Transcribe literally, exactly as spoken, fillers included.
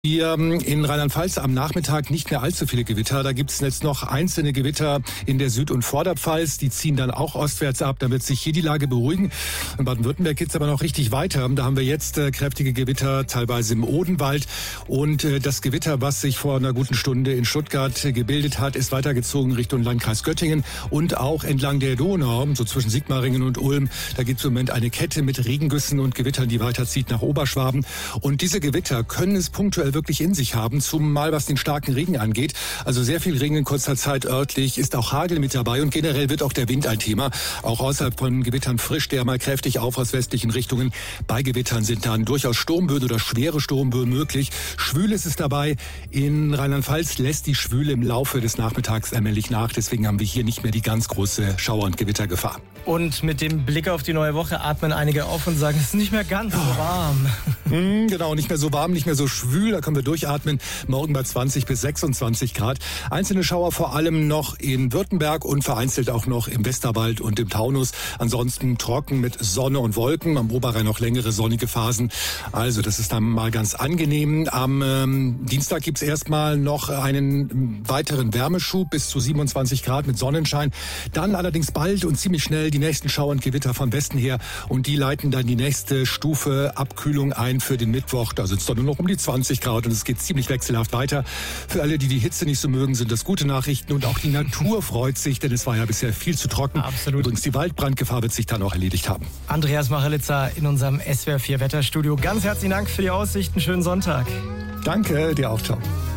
Wir in Rheinland-Pfalz am Nachmittag nicht mehr allzu viele Gewitter. Da gibt es jetzt noch einzelne Gewitter in der Süd- und Vorderpfalz. Die ziehen dann auch ostwärts ab. Da wird sich hier die Lage beruhigen. In Baden-Württemberg geht es aber noch richtig weiter. Da haben wir jetzt äh, kräftige Gewitter, teilweise im Odenwald. Und äh, das Gewitter, was sich vor einer guten Stunde in Stuttgart äh, gebildet hat, ist weitergezogen Richtung Landkreis Göttingen und auch entlang der Donau, so zwischen Sigmaringen und Ulm. Da gibt es im Moment eine Kette mit Regengüssen und Gewittern, die weiterzieht nach Oberschwaben. Und diese Gewitter können es punktuell wirklich in sich haben, zumal was den starken Regen angeht. Also sehr viel Regen in kurzer Zeit örtlich, ist auch Hagel mit dabei und generell wird auch der Wind ein Thema. Auch außerhalb von Gewittern frischt der mal kräftig auf aus westlichen Richtungen. Bei Gewittern sind dann durchaus Sturmböen oder schwere Sturmböen möglich. Schwül ist es dabei. In Rheinland-Pfalz lässt die Schwüle im Laufe des Nachmittags allmählich nach. Deswegen haben wir hier nicht mehr die ganz große Schauer- und Gewittergefahr. Und mit dem Blick auf die neue Woche atmen einige auf und sagen, es ist nicht mehr ganz so warm. Mm, genau, nicht mehr so warm, nicht mehr so schwül. Da können wir durchatmen. Morgen bei zwanzig bis sechsundzwanzig Grad. Einzelne Schauer vor allem noch in Württemberg und vereinzelt auch noch im Westerwald und im Taunus. Ansonsten trocken mit Sonne und Wolken. Am Oberrhein noch längere sonnige Phasen. Also das ist dann mal ganz angenehm. Am ähm, Dienstag gibt's erstmal noch einen weiteren Wärmeschub bis zu siebenundzwanzig Grad mit Sonnenschein. Dann allerdings bald und ziemlich schnell die nächsten Schauer und Gewitter von Westen her. Und die leiten dann die nächste Stufe Abkühlung ein für den Mittwoch. Da sind es dann nur noch um die zwanzig Grad und es geht ziemlich wechselhaft weiter. Für alle, die die Hitze nicht so mögen, sind das gute Nachrichten. Und auch die Natur freut sich, denn es war ja bisher viel zu trocken. Absolut. Übrigens, die Waldbrandgefahr wird sich dann auch erledigt haben. Andreas Machelitzer in unserem S W R vier Wetterstudio. Ganz herzlichen Dank für die Aussichten. Schönen Sonntag. Danke, dir auch, ciao.